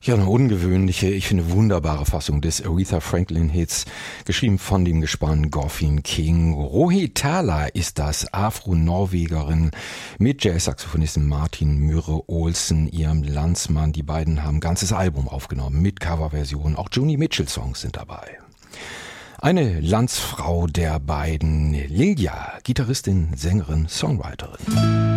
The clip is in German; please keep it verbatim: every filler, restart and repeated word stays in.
Ja, eine ungewöhnliche, ich finde wunderbare Fassung des Aretha Franklin-Hits, geschrieben von dem Gespann Goffin King. Rohit Thala ist das, Afro-Norwegerin mit Jazz-Saxophonistin Martin Myrre-Olsen, ihrem Landsmann. Die beiden haben ein ganzes Album aufgenommen mit Coverversionen. Auch Joni Mitchell-Songs sind dabei. Eine Landsfrau der beiden, Lilja, Gitarristin, Sängerin, Songwriterin.